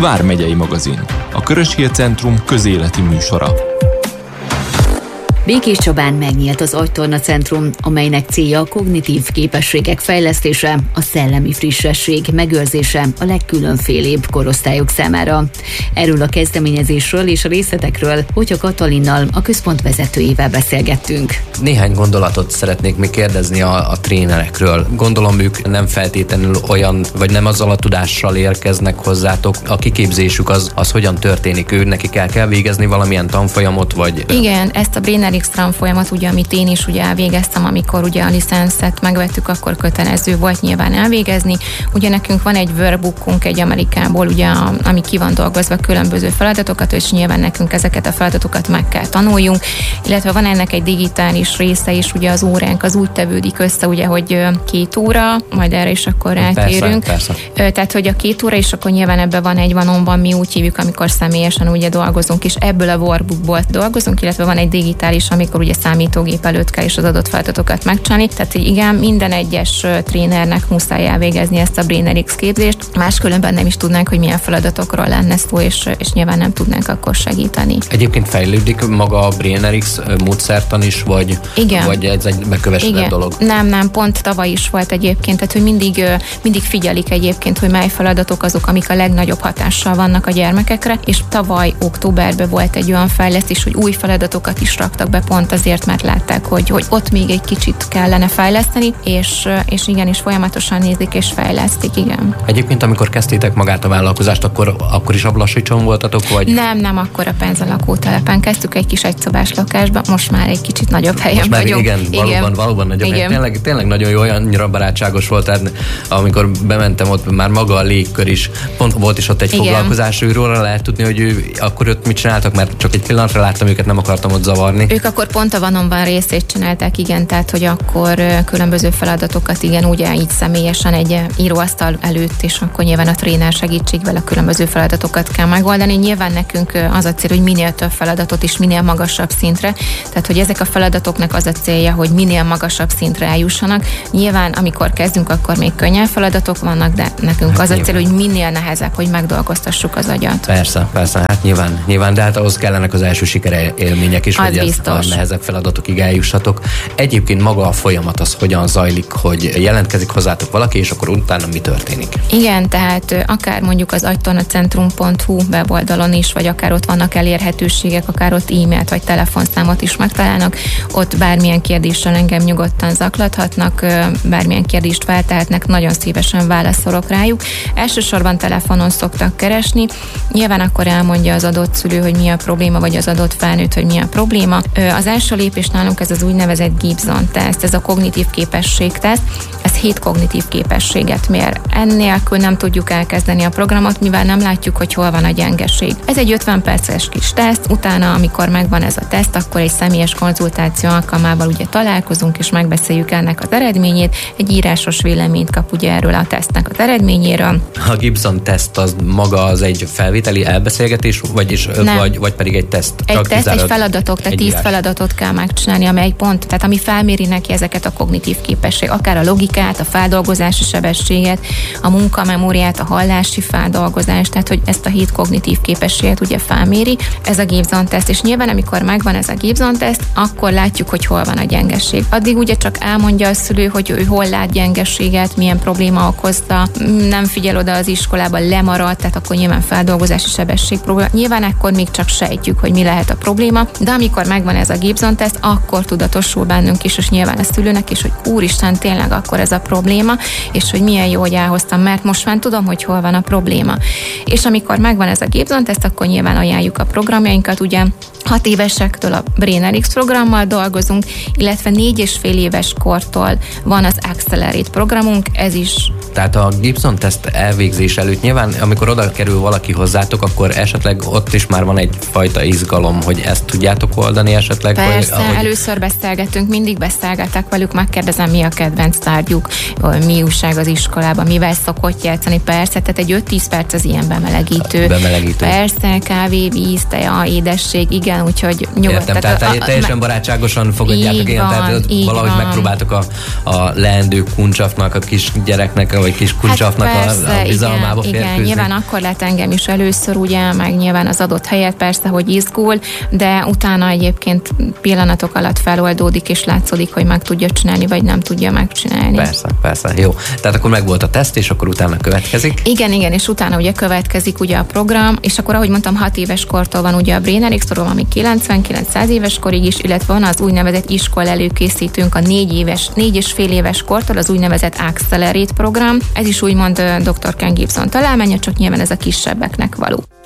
Vármegyei magazin, a Körös-Hír Centrum közéleti műsora. Békéscsabán megnyílt az Agytorna Centrum, amelynek célja a kognitív képességek fejlesztése, a szellemi frissesség megőrzése a legkülönfélébb korosztályok számára. Erről a kezdeményezésről és a részletekről Hotya Katalinnal, a központ vezetőjével beszélgettünk. Néhány gondolatot szeretnék még kérdezni a trénerekről. Gondolom, ők nem feltétlenül olyan, vagy nem azzal a tudással érkeznek hozzátok. A kiképzésük az hogyan történik? Nekik el kell végezni valamilyen tanfolyamot, vagy... Igen, ezt a Brainer X tanfolyamat, ugye, amit én is ugye elvégeztem, amikor ugye a licenszet megvettük, akkor kötelező volt nyilván elvégezni. Ugye nekünk van egy workbookunk egy Amerikából, ugye, ami ki van dolgozva különböző feladatokat, és nyilván nekünk ezeket a feladatokat meg kell tanuljunk, illetve van ennek egy digitális része is, ugye az óránk az úgy tevődik össze, ugye, hogy 2 óra, majd erre is akkor rátérünk. Persze. Tehát, hogy a 2 óra, és akkor nyilván ebben van egy van, mi úgy hívjuk, amikor személyesen ugye dolgozunk, és ebből a workbookból dolgozunk, illetve van egy digitális, amikor ugye számítógép előtt kell is az adott feladatokat megcsinálni. Tehát igen, minden egyes trénernek muszáj elvégezni ezt a Brainer X képzést, máskülönben nem is tudnánk, hogy milyen feladatokról lenne szó, és nyilván nem tudnánk akkor segíteni. Egyébként fejlődik maga a Brainer X módszertan is, vagy ez egy bekövetett dolog? Nem, pont tavaly is volt egyébként, tehát hogy mindig figyelik egyébként, hogy mely feladatok azok, amik a legnagyobb hatással vannak a gyermekekre, és tavaly októberben volt egy olyan fejlesztés, hogy új feladatokat is raktak be, pont azért, mert látták, hogy ott még egy kicsit kellene fejleszteni, és igenis folyamatosan nézik és fejlesztik, igen. Egyébként, amikor kezdtétek magát a vállalkozást, akkor is Ablassicson voltatok, vagy? Nem, akkor a Penza lakótelepen kezdtük egy kis egyszobás lakásba, most már egy kicsit nagyobb helyen vagyunk. Igen, valóban nagyobb helyen. Tényleg nagyon jó, olyannyira barátságos volt, tehát amikor bementem ott, már maga a légkör is, pont volt is ott egy foglalkozás, róla lehet tudni, hogy akkor ott mit csináltak, mert csak egy pillanatra láttam őket, nem akartam ott zavarni. Ők akkor pont a vanomban részét csinálták, igen, tehát hogy akkor különböző feladatokat, igen, ugye így személyesen egy íróasztal előtt, és akkor nyilván a tréner segítségével a különböző feladatokat kell megoldani. Nyilván nekünk az a cél, hogy minél több feladatot is minél magasabb szintre, tehát hogy ezek a feladatoknak az a célja, hogy minél magasabb szintre eljussanak. Nyilván, amikor kezdünk, akkor még könnyebb feladatok vannak, de nekünk az a cél, hogy minél nehezebb, hogy megdolgoztassuk az agyat. Persze, hát nyilván, de hát ahhoz kellenek az első sikerélmények is, hogy a nehezebb feladatokig eljussatok. Egyébként maga a folyamat az hogyan zajlik, hogy jelentkezik hozzátok valaki, és akkor utána mi történik? Igen, tehát akár mondjuk az agytornacentrum.hu weboldalon is, vagy akár ott vannak elérhetőségek, akár ott e-mailt vagy telefonszámot is megtalálnak, ott bármilyen kérdéssel engem nyugodtan zaklathatnak, bármilyen kérdést feltehetnek, nagyon szívesen válaszolok rájuk. Elsősorban telefonon szoktak keresni, nyilván akkor elmondja az adott szülő, hogy mi a probléma, vagy az adott felnőtt, hogy mi a probléma. Az első lépés nálunk ez az úgynevezett Gibson teszt, ez a kognitív képességteszt, ez 7 kognitív képességet mér. Ennélkül nem tudjuk elkezdeni a programot, mivel nem látjuk, hogy hol van a gyengeség. Ez egy 50 perces kis teszt, utána, amikor megvan ez a teszt, akkor egy személyes konzultáció alkalmával ugye találkozunk, és megbeszéljük ennek az eredményét, egy írásos véleményt kap ugye erről a tesztnek az eredményéről. A Gibson teszt az maga az egy felvételi elbeszélgetés, vagy pedig egy teszt? Egy teszt, egy feladatok, tehát 10 feladatot kell megcsinálni, amely pont, tehát ami felméri neki ezeket a kognitív képesség, akár a logikát, a feldolgozási sebességet, a munkamemóriát, a hallási feldolgozást, tehát hogy ezt a 7 kognitív képességet ugye felméri, ez a Gibson teszt, és nyilván amikor megvan ez a Gibson teszt, akkor látjuk, hogy hol van a gyengeség. Addig ugye csak elmondja a szülő, hogy ő hol lát gyengeséget, milyen probléma okozta, nem figyel oda az iskolában, lemaradt, tehát akkor nyilván feldolgozási sebesség probléma. Nyilván akkor még csak sejtjük, hogy mi lehet a probléma, de amikor megvan ez a Gibson teszt, akkor tudatosul bennünk is, és nyilván a szülőnek is, hogy úristen, tényleg akkor ez a probléma, és hogy milyen jó, hogy elhoztam, mert most már tudom, hogy hol van a probléma. És amikor megvan ez a Gibson teszt, akkor nyilván ajánljuk a programjainkat, ugye 6 évesektől a Brainer X programmal dolgozunk, illetve 4,5 éves kortól van az Accelerate programunk, ez is. Tehát a Gibson teszt elvégzés előtt nyilván, amikor oda kerül valaki hozzátok, akkor esetleg ott is már van egyfajta izgalom, hogy ezt tudjátok oldani esetleg? Persze, először beszélgetünk, mindig beszélgetek velük, megkérdezem, mi a kedvenc tárgyuk, mi újság az iskolában, mivel szokott játszani, persze, tehát egy 5-10 perc az ilyen bemelegítő. Persze, kávé, víz, teja, édesség, igen, úgyhogy nyugodtan. Értem, tehát teljesen barátságosan fogadjátok, igen, tehát valahogy megpróbáltok a leendő kuncsafnak, a kis gyereknek, vagy kis kuncsafnak a bizalmába férkőzni. Igen, nyilván akkor lát engem is először, ugye, meg nyilván az adott helyet persze, hogy izgul, de utána egyébként pillanatok alatt feloldódik, és látszódik, hogy meg tudja csinálni, vagy nem tudja megcsinálni. Persze, jó. Tehát akkor meg volt a teszt, és akkor utána következik? Igen, és utána ugye következik ugye a program, és akkor, ahogy mondtam, 6 éves kortól van ugye a BrainRx program, ami 99-100 éves korig is, illetve van az úgynevezett iskola előkészítőnk a 4,5 éves kortól, az úgynevezett Accelerate program. Ez is úgymond Dr. Ken Gibson találmánya, csak nyilván ez a kisebbeknek való.